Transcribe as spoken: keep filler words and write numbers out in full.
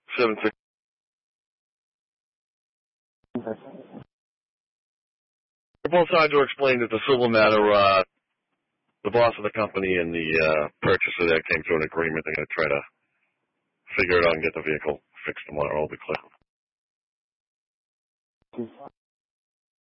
seven six. Both sides were explained that the civil matter, uh, the boss of the company and the uh, purchaser there came to an agreement. They're going to try to figure it out and get the vehicle fixed tomorrow. It'll be clear.